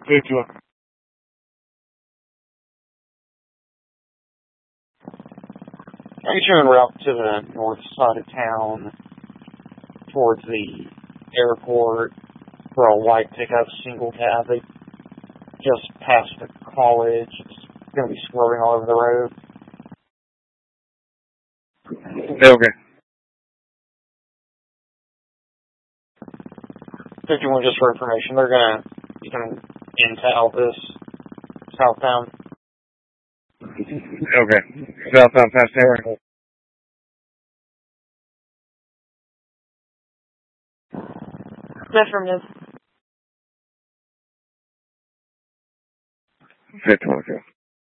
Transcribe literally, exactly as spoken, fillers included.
fifty-one. I get you en route to the north side of town, towards the airport, for a white pickup single cab. They just passed the college. It's going to be swerving all over the road. Okay. fifty-one, just for information, they're going to, you can intel this southbound. Okay. Southbound past there. Affirmative. fifty-one, okay.